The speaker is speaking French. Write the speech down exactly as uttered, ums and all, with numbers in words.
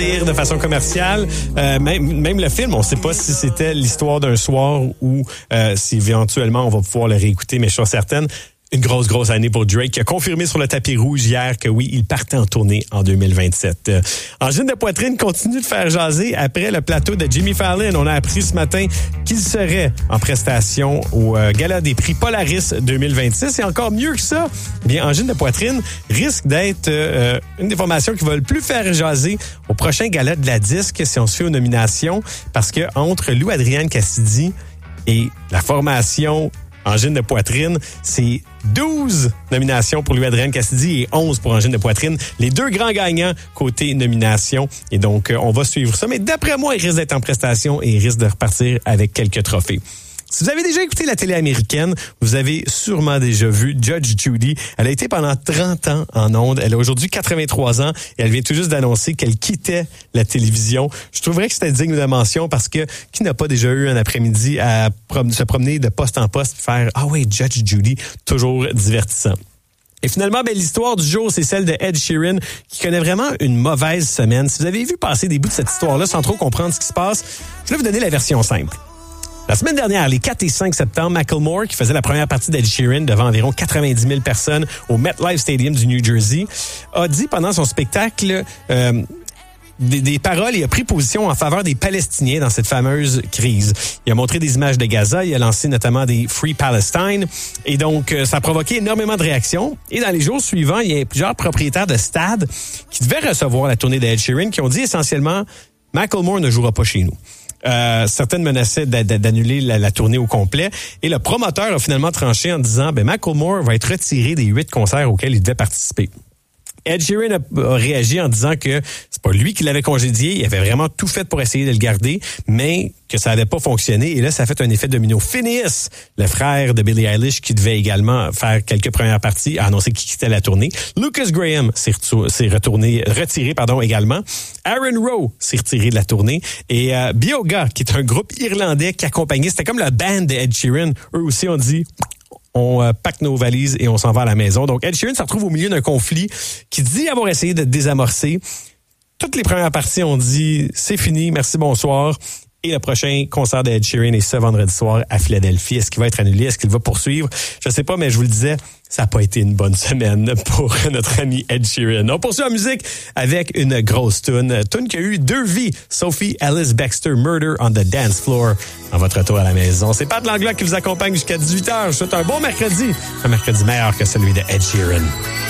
de façon commerciale. Euh, même, même le film, on ne sait pas si c'était l'histoire d'un soir ou euh, si éventuellement on va pouvoir le réécouter, mais je suis certaine. Une grosse, grosse année pour Drake qui a confirmé sur le tapis rouge hier que oui, il partait en tournée en deux mille vingt-sept. Euh, Angine de poitrine continue de faire jaser après le plateau de Jimmy Fallon. On a appris ce matin qu'il serait en prestation au euh, Gala des prix Polaris deux mille vingt-six. Et encore mieux que ça, bien, Angine de poitrine risque d'être euh, une des formations qui va le plus faire jaser au prochain Gala de la disque si on se fait aux nominations. Parce que entre Lou Adrienne Cassidy et la formation Angine de poitrine, c'est douze nominations pour Louis-Adrien Cassidy et onze pour Angine de poitrine. Les deux grands gagnants côté nomination. Et donc, euh, on va suivre ça. Mais d'après moi, il risque d'être en prestation et il risque de repartir avec quelques trophées. Si vous avez déjà écouté la télé américaine, vous avez sûrement déjà vu Judge Judy. Elle a été pendant trente ans en ondes. Elle a aujourd'hui quatre-vingt-trois ans et elle vient tout juste d'annoncer qu'elle quittait la télévision. Je trouverais que c'était digne de mention parce que qui n'a pas déjà eu un après-midi à prom- se promener de poste en poste et faire « Ah oui, Judge Judy », toujours divertissant. Et finalement, ben, l'histoire du jour, c'est celle de Ed Sheeran, qui connaît vraiment une mauvaise semaine. Si vous avez vu passer des bouts de cette histoire-là sans trop comprendre ce qui se passe, je vais vous donner la version simple. La semaine dernière, les quatre et cinq septembre, Macklemore, qui faisait la première partie d'Ed Sheeran devant environ quatre-vingt-dix mille personnes au MetLife Stadium du New Jersey, a dit pendant son spectacle euh, des, des paroles et a pris position en faveur des Palestiniens dans cette fameuse crise. Il a montré des images de Gaza, il a lancé notamment des Free Palestine et donc euh, ça a provoqué énormément de réactions. Et dans les jours suivants, il y a plusieurs propriétaires de stades qui devaient recevoir la tournée d'Ed Sheeran qui ont dit essentiellement « Macklemore ne jouera pas chez nous ». Euh, certaines menaçaient d'annuler la, la tournée au complet. Et le promoteur a finalement tranché en disant ben Macklemore va être retiré des huit concerts auxquels il devait participer. Ed Sheeran a, a réagi en disant que c'est pas lui qui l'avait congédié, il avait vraiment tout fait pour essayer de le garder, mais que ça n'avait pas fonctionné. Et là, ça a fait un effet domino. Phineas, le frère de Billie Eilish, qui devait également faire quelques premières parties, a annoncé qu'il quittait la tournée. Lucas Graham s'est, retou- s'est retourné, retiré pardon, également. Aaron Rowe s'est retiré de la tournée. Et euh, Bioga, qui est un groupe irlandais qui accompagnait, c'était comme la band de Ed Sheeran, eux aussi ont dit... On euh, pack nos valises et on s'en va à la maison. Donc, Ed Sheeran se retrouve au milieu d'un conflit qui dit avoir essayé de désamorcer. Toutes les premières parties ont dit « C'est fini, merci, bonsoir ». Et le prochain concert d'Ed Sheeran est ce vendredi soir à Philadelphie. Est-ce qu'il va être annulé? Est-ce qu'il va poursuivre? Je ne sais pas, mais je vous le disais, ça n'a pas été une bonne semaine pour notre ami Ed Sheeran. On poursuit en musique avec une grosse tune. Tune qui a eu deux vies. Sophie Alice Baxter, Murder on the Dance Floor. En votre retour à la maison. C'est Pat Langlois qui vous accompagne jusqu'à dix-huit heures. Je vous souhaite un bon mercredi. Un mercredi meilleur que celui de Ed Sheeran.